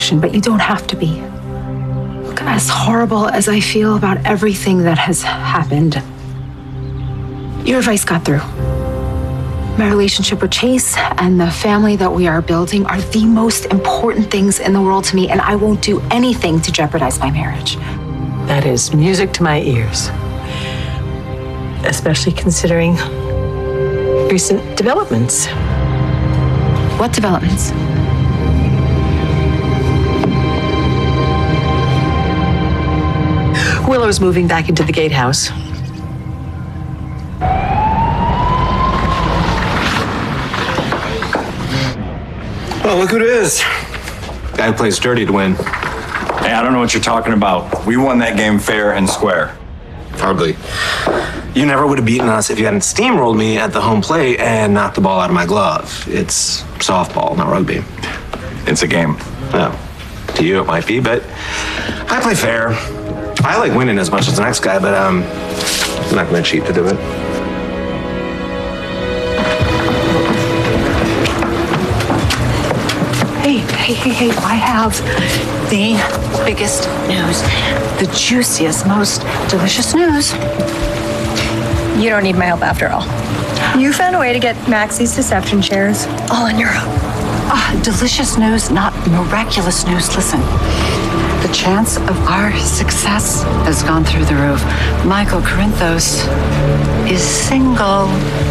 but you don't have to be. Look, as horrible as I feel about everything that has happened, your advice got through. My relationship with Chase and the family that we are building are the most important things in the world to me, and I won't do anything to jeopardize my marriage. That is music to my ears, especially considering recent developments. What developments? Willow's moving back into the gatehouse. Oh, look who it is. Guy who plays dirty to win. Hey, I don't know what you're talking about. We won that game fair and square. Hardly. You never would have beaten us if you hadn't steamrolled me at the home plate and knocked the ball out of my glove. It's softball, not rugby. It's a game. Well, to you it might be, but I play fair. I like winning as much as the next guy, but I'm not going to cheat to do it. Hey, I have the biggest news, the juiciest, most delicious news. You don't need my help after all. You found a way to get Maxie's deception shares all on your own. Delicious news, not miraculous news. Listen, the chance of our success has gone through the roof. Michael Corinthos is single.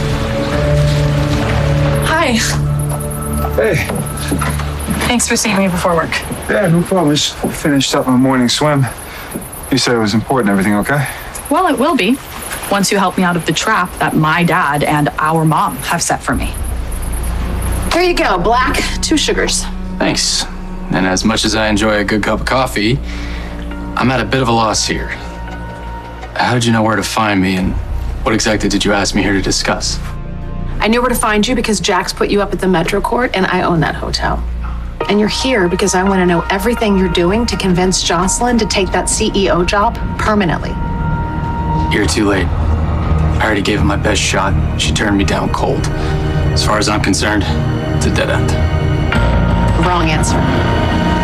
Hi. Hey. Thanks for seeing me before work. Yeah, no problem. Just finished up my morning swim. You said it was important. Everything okay? Well, it will be, once you help me out of the trap that my dad and our mom have set for me. Here you go, black, 2 sugars. Thanks. And as much as I enjoy a good cup of coffee, I'm at a bit of a loss here. How did you know where to find me, and what exactly did you ask me here to discuss? I knew where to find you because Jax put you up at the Metro Court, and I own that hotel. And you're here because I want to know everything you're doing to convince Jocelyn to take that CEO job permanently. You're too late. I already gave it my best shot. She turned me down cold. As far as I'm concerned, it's a dead end. Wrong answer.